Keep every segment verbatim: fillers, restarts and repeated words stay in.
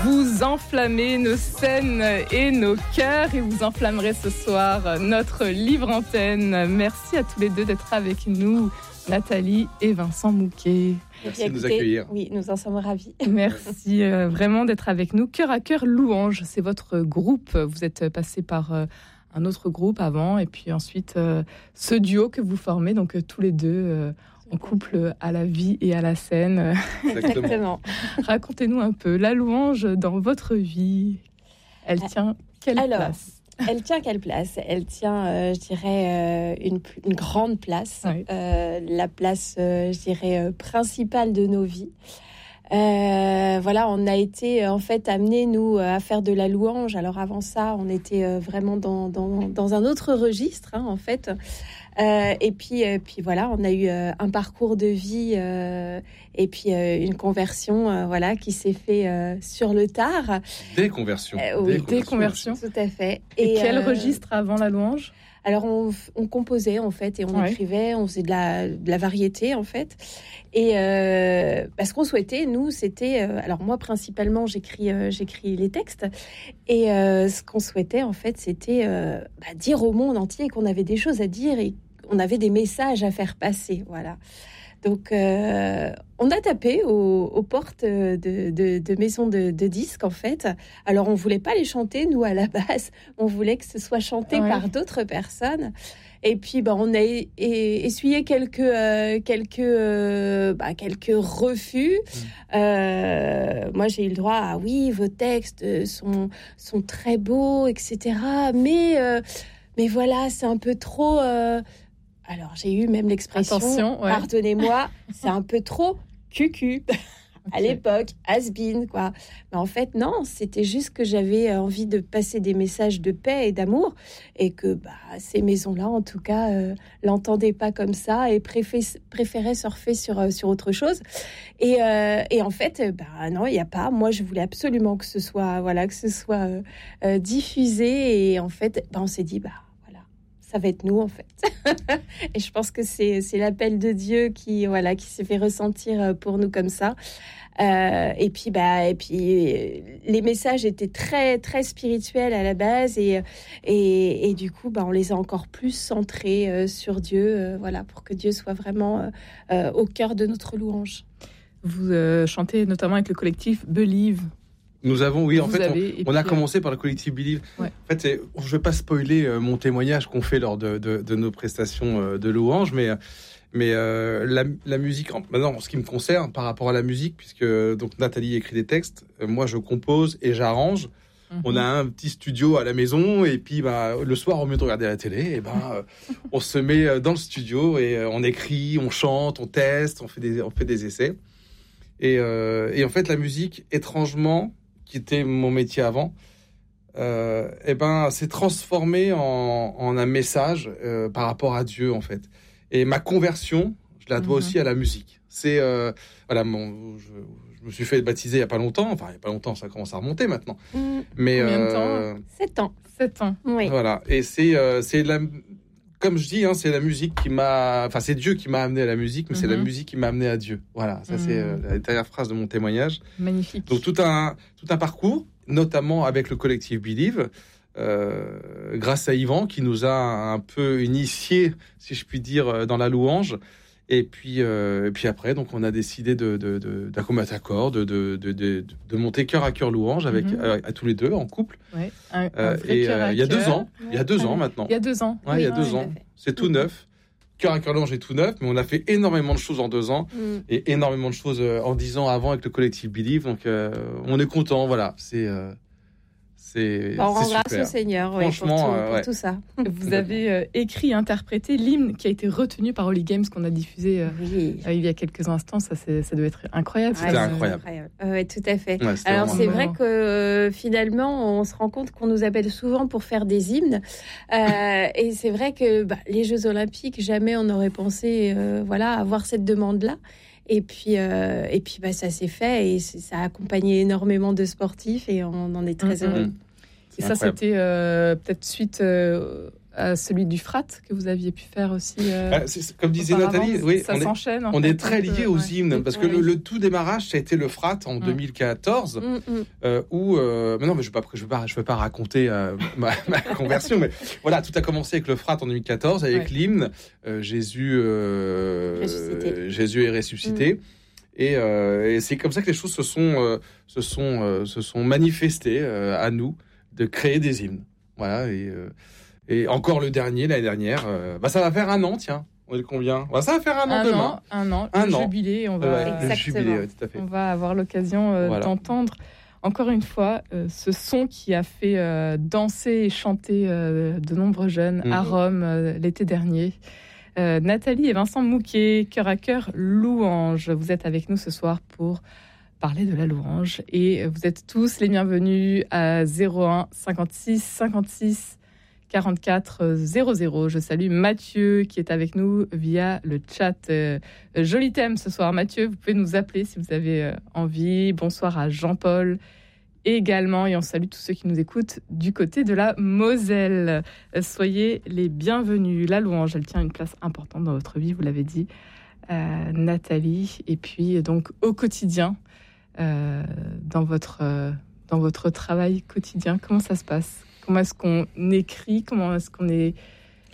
Vous enflammez nos scènes et nos cœurs et vous enflammerez ce soir notre livre antenne. Merci à tous les deux d'être avec nous, Nathalie et Vincent Mouquet. Merci de nous accueillir. Oui, nous en sommes ravis. Merci euh, vraiment d'être avec nous. Cœur à cœur louange, c'est votre groupe. Vous êtes passé par euh, un autre groupe avant et puis ensuite euh, ce duo que vous formez, donc euh, tous les deux euh, en couple à la vie et à la scène. Exactement. Racontez-nous un peu la louange dans votre vie. Elle tient quelle Alors, place ? Elle tient quelle place ? Elle tient, euh, je dirais, euh, une, une grande place. Oui. Euh, la place, euh, je dirais, euh, principale de nos vies. Euh, voilà, on a été en fait amenés, nous, à faire de la louange. Alors avant ça, on était euh, vraiment dans, dans, dans un autre registre, hein, en fait. Euh, et puis, euh, puis voilà, on a eu euh, un parcours de vie euh, et puis euh, une conversion, euh, voilà, qui s'est fait euh, sur le tard. Des conversions. Euh, oui, Des conversions. Tout à fait. Et, et quel euh, registre avant la louange ? Alors, on, on composait, en fait, et on Ouais. écrivait, on faisait de la, de la variété, en fait. Et euh, parce qu'on souhaitait, nous, c'était... Euh, alors, moi, principalement, j'écris, euh, j'écris les textes. Et euh, ce qu'on souhaitait, en fait, c'était euh, bah, dire au monde entier qu'on avait des choses à dire et on avait des messages à faire passer, voilà. Donc, euh, on a tapé aux, aux portes de, de, de maisons de, de disques, en fait. Alors, on voulait pas les chanter, nous, à la base. On voulait que ce soit chanté Ouais. par d'autres personnes. Et puis, bah, on a é- é- essuyé quelques, euh, quelques, euh, bah, quelques refus. Mmh. Euh, moi, j'ai eu le droit à « oui, vos textes sont, sont très beaux, et cetera. Mais, euh, mais voilà, c'est un peu trop... Euh, » Alors, j'ai eu même l'expression, Attention, ouais. pardonnez-moi, c'est un peu trop cucu à Okay. l'époque, has-been, quoi. Mais en fait, non, c'était juste que j'avais envie de passer des messages de paix et d'amour et que bah, ces maisons-là, en tout cas, euh, l'entendaient pas comme ça et préfé- préféraient surfer sur, euh, sur autre chose. Et, euh, et en fait, euh, bah, non, il n'y a pas. Moi, je voulais absolument que ce soit, voilà, que ce soit euh, euh, diffusé. Et en fait, bah, on s'est dit, bah, ça va être nous, en fait. Et je pense que c'est, c'est l'appel de Dieu qui, voilà, qui s'est fait ressentir pour nous comme ça. Euh, et puis, bah, et puis, les messages étaient très, très spirituels à la base. Et, et, et du coup, bah, on les a encore plus centrés euh, sur Dieu, euh, voilà, pour que Dieu soit vraiment euh, au cœur de notre louange. Vous euh, chantez notamment avec le collectif Believe. Nous avons, oui, en Vous fait, avez, on, on a puis, commencé par le collectif Believe. Ouais. En fait, c'est, je ne vais pas spoiler euh, mon témoignage qu'on fait lors de, de, de nos prestations euh, de louange, mais, mais euh, la, la musique, en, maintenant, en ce qui me concerne, par rapport à la musique, puisque donc Nathalie écrit des textes, euh, moi je compose et j'arrange. Mm-hmm. On a un petit studio à la maison, et puis bah, le soir, au lieu de regarder la télé, et ben, euh, on se met dans le studio et euh, on écrit, on chante, on teste, on fait des, on fait des essais. Et, euh, et en fait, la musique, étrangement, qui était mon métier avant, euh, et ben, s'est transformé en, en un message euh, par rapport à Dieu, en fait. Et ma conversion, je la dois mmh. aussi à la musique. C'est, euh, voilà, mon, je, je me suis fait baptiser il n'y a pas longtemps, enfin, il n'y a pas longtemps, ça commence à remonter maintenant. Mmh. Mais, Combien euh, de temps ? Sept ans. Sept ans. Oui. Voilà, et c'est, euh, c'est la... Comme je dis, hein, c'est la musique qui m'a... Enfin, c'est Dieu qui m'a amené à la musique, mais mm-hmm. c'est la musique qui m'a amené à Dieu. Voilà, ça, mm-hmm. c'est euh, la dernière phrase de mon témoignage. Magnifique. Donc, tout un, tout un parcours, notamment avec le collectif Believe, euh, grâce à Yvan, qui nous a un peu initiés, si je puis dire, dans la louange. Et puis, euh, et puis après, donc, on a décidé de, de, de, d'un commun accord, de, de, de, de, de monter cœur à cœur louange avec, mm-hmm. euh, à tous les deux, en couple. Ouais, un, un euh, et euh, il y a deux ans, il y a deux ah, ans maintenant. Il y a deux ans. Ouais, oui, il y a deux ans. C'est tout neuf. Cœur à cœur louange est tout neuf, mais on a fait énormément de choses en deux ans mm. et énormément de choses en dix ans avant avec le collectif Believe. Donc, euh, on est content. Voilà, c'est. Euh, C'est, bon, on c'est rend super. grâce au Seigneur, ouais, franchement, pour, tout, euh, pour ouais. tout ça. Vous avez euh, écrit et interprété l'hymne qui a été retenu par Holy Games, qu'on a diffusé euh, oui. euh, il y a quelques instants. Ça, c'est, ça doit être incroyable. C'était ouais, incroyable. incroyable. Euh, ouais, tout à fait. Ouais, Alors, c'est vraiment... vrai que euh, finalement, on se rend compte qu'on nous appelle souvent pour faire des hymnes. Euh, et c'est vrai que bah, les Jeux Olympiques, jamais on n'aurait pensé euh, voilà, avoir cette demande-là. Et puis, euh, et puis bah, ça s'est fait et ça a accompagné énormément de sportifs et on en est très mmh. heureux. Et ça, c'était euh, peut-être suite euh, euh, celui du Frat que vous aviez pu faire aussi. Euh, ah, c'est, c'est, comme disait Nathalie, oui, ça on s'enchaîne. Est, on fait, est très liés aux ouais. hymnes parce que ouais. le, le tout démarrage, ça a été le Frat en mmh. deux mille quatorze, mmh, mmh. Euh, où euh, mais non, mais je ne vais pas, je vais pas, je vais pas raconter euh, ma, ma conversion, mais voilà, tout a commencé avec le Frat en deux mille quatorze avec ouais. l'hymne euh, Jésus, euh, euh, Jésus est ressuscité. Mmh. Et, euh, et c'est comme ça que les choses se sont, euh, se sont, euh, se sont manifestées euh, à nous de créer des hymnes. Voilà. Et, euh, et encore le dernier, l'année dernière, euh, bah ça va faire un an, tiens. On est combien ? Bah ça va faire un an un demain. An, un an. Un le an. Jubilé, on va. Ouais, le jubilé, ouais, tout à fait. On va avoir l'occasion euh, voilà. d'entendre encore une fois euh, ce son qui a fait euh, danser et chanter euh, de nombreux jeunes mmh. à Rome euh, l'été dernier. Euh, Nathalie et Vincent Mouquet, cœur à cœur louange. Vous êtes avec nous ce soir pour parler de la louange et vous êtes tous les bienvenus à zéro un cinquante-six cinquante-six quarante-quatre zéro zéro. Je salue Mathieu qui est avec nous via le chat. Euh, joli thème ce soir, Mathieu. Vous pouvez nous appeler si vous avez euh, envie. Bonsoir à Jean-Paul également, et on salue tous ceux qui nous écoutent du côté de la Moselle. Soyez les bienvenus. La louange, elle tient une place importante dans votre vie, vous l'avez dit, euh, Nathalie. Et puis, donc, au quotidien, euh, dans, votre, euh, dans votre travail quotidien, comment ça se passe ? Comment est-ce qu'on écrit ? Comment est-ce qu'on est inspiré ?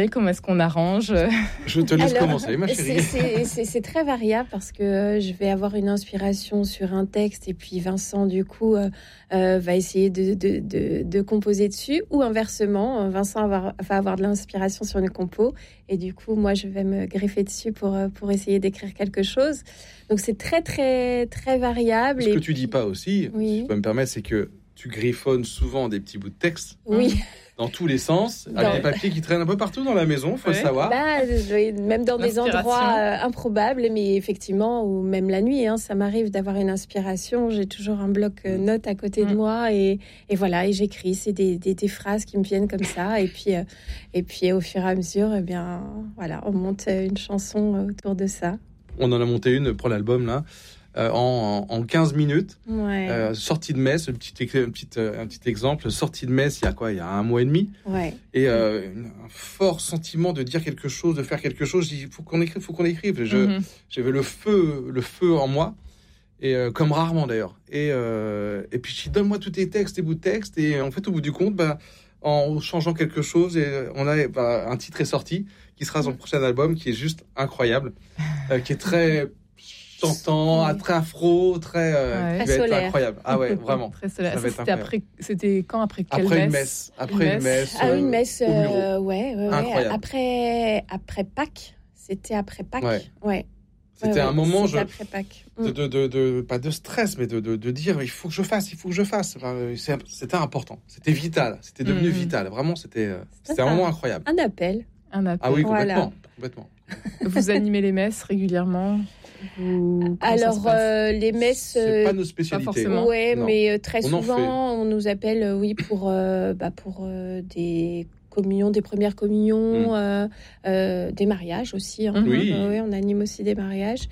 Comment est-ce qu'on arrange ? Je te laisse Alors, commencer, ma chérie. C'est, c'est, c'est, c'est très variable parce que je vais avoir une inspiration sur un texte et puis Vincent, du coup, euh, euh, va essayer de, de, de, de composer dessus. Ou inversement, Vincent va, va avoir de l'inspiration sur une compo et du coup, moi, je vais me greffer dessus pour, pour essayer d'écrire quelque chose. Donc, c'est très, très, très variable. Ce que et tu puis... dis pas aussi, oui. si tu peux me permettre, c'est que tu griffonnes souvent des petits bouts de texte. Oui. Dans tous les sens, avec dans... des papiers qui traînent un peu partout dans la maison, faut ouais. le savoir. Bah, même dans des endroits euh, improbables, mais effectivement, ou même la nuit, hein, ça m'arrive d'avoir une inspiration. J'ai toujours un bloc euh, notes à côté mmh. de moi et, et voilà, et j'écris. C'est des, des, des phrases qui me viennent comme ça. Et puis, euh, et puis au fur et à mesure, eh bien, voilà, on monte une chanson autour de ça. On en a monté une pour l'album, là. Euh, en, en quinze minutes, ouais. euh, sortie de messe, un petit, un, petit, un petit exemple, sortie de messe il y a quoi, il y a un mois et demi, ouais. et euh, un fort sentiment de dire quelque chose, de faire quelque chose. Il faut qu'on écrive, faut qu'on écrive. Je, mm-hmm. J'avais le feu, le feu en moi, et euh, comme rarement d'ailleurs. Et, euh, et puis je dis, donne-moi tous tes textes, tes bouts de texte, et en fait au bout du compte, bah, en changeant quelque chose, et on a bah, un titre est sorti qui sera son prochain album, qui est juste incroyable, euh, qui est très chantant, oui. très afro, très, euh, ouais. qui va être incroyable. Ah ouais, vraiment. Très solaire. Ça, ça c'était, après, c'était quand après quelle après messe une messe. Après une messe. Ah, une messe. Euh, ouais, ouais, ouais. Après, après Pâques. C'était après Pâques. Ouais. ouais. C'était ouais, un moment je, après Pâques. De, de, de, de, pas de stress, mais de, de, de dire il faut que je fasse, il faut que je fasse. Enfin, c'était important. C'était vital. C'était devenu mmh. vital. Vraiment, c'était, c'était un moment incroyable. Un appel. Un appel. Ah oui, complètement. Voilà. complètement. Vous animez les messes régulièrement ? Vous... Alors, euh, les messes... C'est pas nos spécialités. Pas ouais, non. mais très on souvent, on nous appelle, euh, oui, pour, euh, bah, pour euh, des communions, des premières communions, mmh. euh, euh, des mariages aussi. Hein. Oui. Euh, oui, on anime aussi des mariages.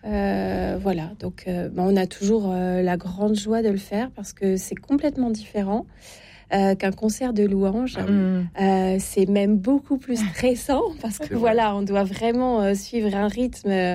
Euh, voilà, donc euh, bah, on a toujours euh, la grande joie de le faire parce que c'est complètement différent. Euh, qu'un concert de louange. Ah oui. euh, c'est même beaucoup plus stressant parce que c'est voilà, vrai. On doit vraiment euh, suivre un rythme euh,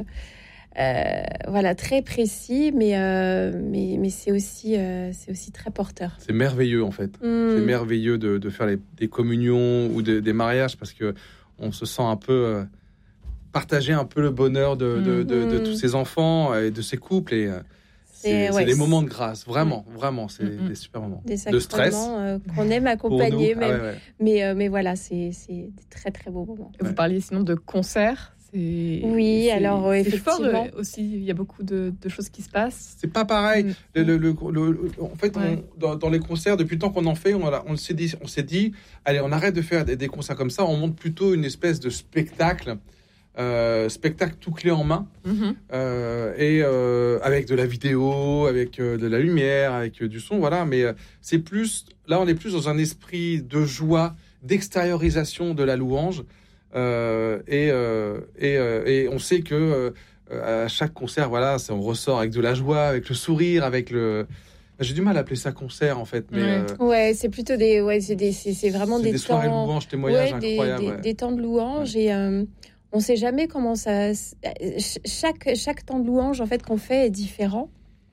voilà, très précis, mais, euh, mais, mais c'est, aussi, euh, c'est aussi très porteur. C'est merveilleux en fait. Mm. C'est merveilleux de, de faire les, des communions ou de, des mariages parce qu'on se sent un peu... Euh, partager un peu le bonheur de, de, de, de, de tous ces enfants et de ces couples et... Euh, C'est, c'est ouais, des moments de grâce, vraiment, ouais. vraiment, c'est mmh. des super moments. Des de stress. Euh, qu'on aime accompagner, même. Ah ouais, ouais. Mais, euh, mais voilà, c'est, c'est des très très beaux moments. Vous ouais. parliez sinon de concerts. C'est, oui, c'est, alors c'est effectivement. Fort, aussi, il y a beaucoup de, de choses qui se passent. C'est pas pareil. Mmh. Le, le, le, le, en fait, ouais. on, dans, dans les concerts, depuis le temps qu'on en fait, on, a, on, s'est dit, on s'est dit, allez, on arrête de faire des, des concerts comme ça, on monte plutôt une espèce de spectacle. Euh, spectacle tout clé en main mm-hmm. euh, et euh, avec de la vidéo, avec euh, de la lumière, avec euh, du son, voilà. Mais euh, c'est plus, là, on est plus dans un esprit de joie, d'extériorisation de la louange, euh, et, euh, et, euh, et on sait que euh, à chaque concert, voilà, ça, on ressort avec de la joie, avec le sourire, avec le, J'ai du mal à appeler ça concert en fait, mais Ouais. euh, Ouais, c'est plutôt des, ouais, c'est des, c'est, c'est vraiment c'est des, des soirées temps, louanges, témoignages ouais, des, incroyables. des, ouais. des temps de louange et euh, on sait jamais comment ça. s- ch- Chaque chaque temps de louange en fait qu'on fait est différent.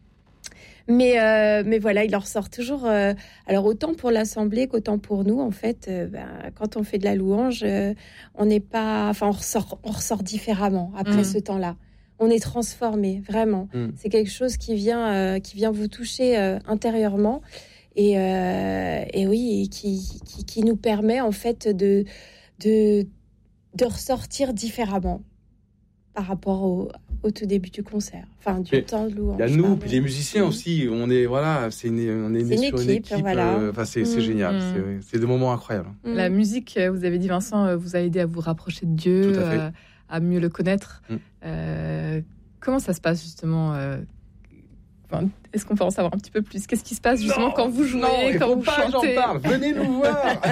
Mais euh, mais voilà, il en ressort toujours. euh, alors autant pour l'assemblée qu'autant pour nous en fait. euh, ben, quand on fait de la louange, euh, on n'est pas, enfin on ressort on ressort différemment après Mhm. ce temps-là. On est transformé vraiment. Mm. C'est quelque chose qui vient euh, qui vient vous toucher euh, intérieurement et euh, et oui et qui, qui qui nous permet en fait de de de ressortir différemment par rapport au, au tout début du concert, enfin du Mais temps de louange. Il y a nous, pardon. puis les musiciens Mhm. aussi. On est voilà, c'est une, on est né C'est une sur une équipe, équipe. voilà. euh, Enfin, c'est, c'est Mm. génial. Mm. C'est, c'est des moments incroyables. Mm. La musique, euh, vous avez dit Vincent, euh, vous a aidé à vous rapprocher de Dieu, Tout à fait. euh, à mieux le connaître. Mm. Euh, comment ça se passe justement euh, enfin, est-ce qu'on peut en savoir un petit peu plus? Qu'est-ce qui se passe justement Non, quand vous jouez, non, il quand faut vous pas que chantez? j'en parle. Venez nous voir.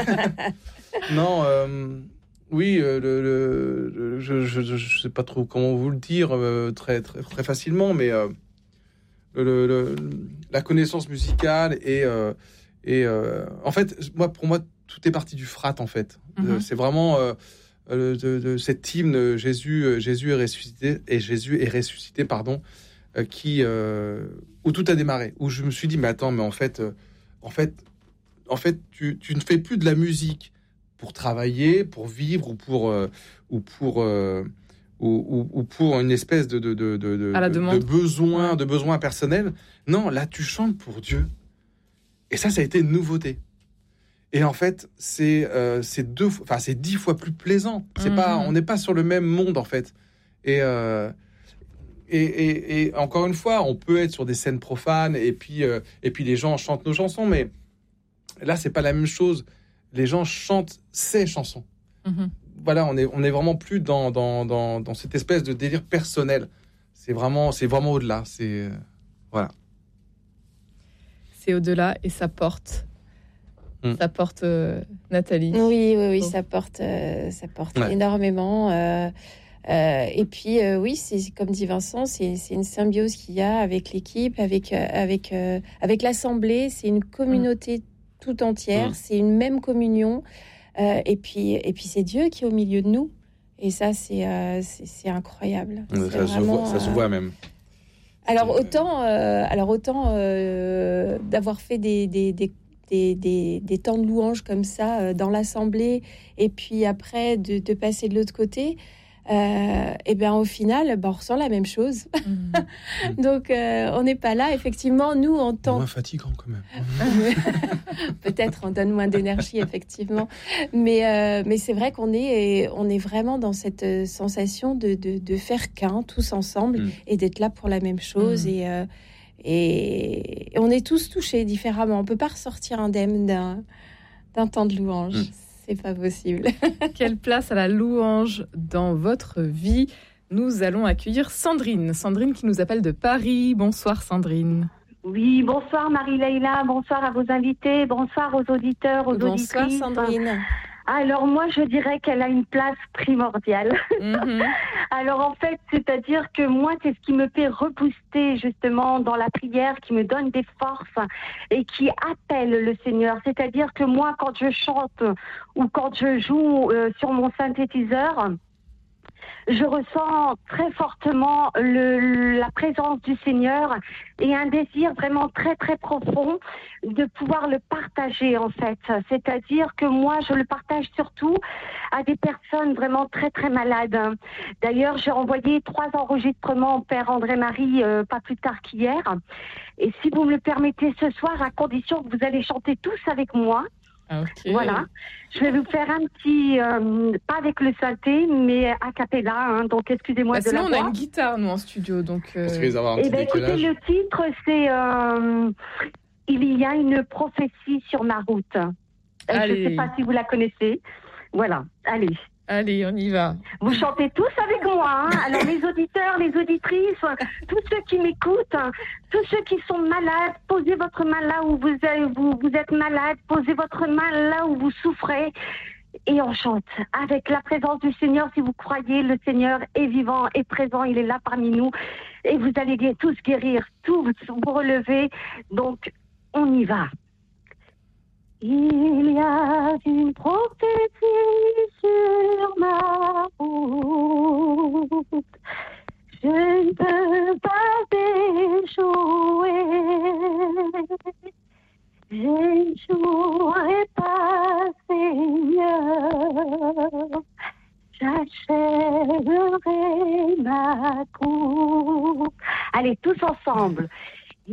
Non, euh, oui, euh, le, le- le- je, je, je, je sais pas trop comment vous le dire euh, très, très, très facilement, mais euh, le, le- la connaissance musicale et, euh, et euh, en fait, moi, pour moi, tout est parti du frat en fait. Mhm. Euh, c'est vraiment euh, euh, de, de cet hymne Jésus, euh, Jésus est ressuscité et Jésus est ressuscité, pardon, euh, qui euh, où tout a démarré, où je me suis dit mais attends, mais en fait, euh, en fait, en fait, tu, tu ne fais plus de la musique pour travailler, pour vivre ou pour euh, ou pour euh, ou, ou- ou pour une espèce de de de de, de, À la de- demande. de besoin Ouais. de besoin personnel. Non, là tu chantes pour Dieu. Et ça, ça a été une nouveauté. Et en fait, c'est euh, c'est deux, fois- enfin c'est dix fois plus plaisant. C'est Mhm. pas, on n'est pas sur le même monde en fait. Et, euh, et, et, et encore une fois, on peut être sur des scènes profanes et puis euh, et puis les gens chantent nos chansons, mais là c'est pas la même chose. Les gens chantent ces chansons. Mhm. Voilà, on est on est vraiment plus dans dans dans, dans cette espèce de délire personnel. C'est vraiment c'est vraiment au-delà. C'est euh, voilà. C'est au-delà et ça porte. Mm. Ça porte euh, Nathalie. Oui, oui, oui, Bon. ça porte, euh, ça porte Ouais. énormément. euh, euh, et puis, euh, oui, c'est comme dit Vincent, c'est c'est une symbiose qu'il y a avec l'équipe, avec euh, avec euh, avec l'assemblée. C'est une communauté tout entière. Mm. C'est une même communion. Euh, et puis, et puis, c'est Dieu qui est au milieu de nous. Et ça, c'est euh, c'est c'est incroyable. C'est Ça se vraiment, voit, ça se euh, voit même. Alors C'est- autant, euh, alors autant euh, d'avoir fait des, des, des, des, des, des temps de louange comme ça euh, dans l'assemblée et puis après de, de passer de l'autre côté, euh, et bien au final, ben, on ressent la même chose. Mhm. Donc euh, on n'est pas là. Effectivement, nous en tant Moins fatigant quand même. peut-être on donne moins d'énergie effectivement, mais euh, mais c'est vrai qu'on est on est vraiment dans cette euh, sensation de, de, de faire qu'un tous ensemble Mm. et d'être là pour la même chose Mm. et, euh, et et on est tous touchés différemment. On peut pas ressortir indemne d'un d'un temps de louange. Mm. C'est pas possible. Quelle place à la louange dans votre vie? Nous allons accueillir Sandrine. Sandrine qui nous appelle de Paris. Bonsoir Sandrine. Oui, bonsoir Marie-Leila, bonsoir à vos invités, bonsoir aux auditeurs, aux Bonsoir auditrices. Sandrine. Alors moi, je dirais qu'elle a une place primordiale. Mhm. Alors en fait, c'est-à-dire que moi, c'est ce qui me fait repousser justement dans la prière, qui me donne des forces et qui appelle le Seigneur. C'est-à-dire que moi, quand je chante ou quand je joue euh, sur mon synthétiseur, je ressens très fortement le, la présence du Seigneur et un désir vraiment très très profond de pouvoir le partager en fait. C'est-à-dire que moi je le partage surtout à des personnes vraiment très très malades. D'ailleurs j'ai envoyé trois enregistrements au Père André-Marie euh, pas plus tard qu'hier. Et si vous me le permettez ce soir, à condition que vous allez chanter tous avec moi. Ah, ok. Voilà, je vais vous faire un petit, euh, pas avec le synthé, mais a cappella, hein, donc excusez-moi Bah, de sinon, la on a voix. une guitare, nous, en studio. Donc, euh, Parce qu'ils avoir un Eh petit bien écoutez, décalage. le titre c'est euh, Il y a une prophétie sur ma route. Euh, Je ne Allez. sais pas si vous la connaissez. Voilà, allez. allez, on y va. Vous chantez tous avec moi, hein. Alors les auditeurs, les auditrices, tous ceux qui m'écoutent, hein, tous ceux qui sont malades, posez votre main là où vous êtes, vous, vous êtes malade, posez votre main là où vous souffrez Et on chante avec la présence du Seigneur. Si vous croyez, le Seigneur est vivant, est présent, il est là parmi nous. Et vous allez tous guérir, tous vous relever. Donc, on y va. Il y a une prophétie sur ma route. Je ne peux pas échouer. J'échouerai pas, Seigneur. J'achèverai ma course. Allez, tous ensemble.